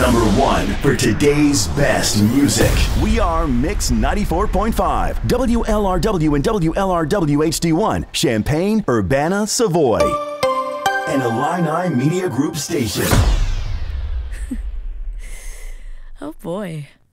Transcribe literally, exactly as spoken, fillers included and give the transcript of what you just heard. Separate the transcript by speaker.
Speaker 1: number one for today's best music. We are Mix ninety-four point five, W L R W and W L R W H D one, Champaign, Urbana, Savoy. An Illini Media Group station.
Speaker 2: Oh boy.